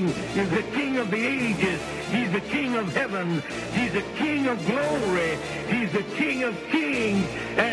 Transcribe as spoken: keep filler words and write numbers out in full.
King is the King of the ages. He's the King of heaven. He's the King of glory. He's the King of kings. And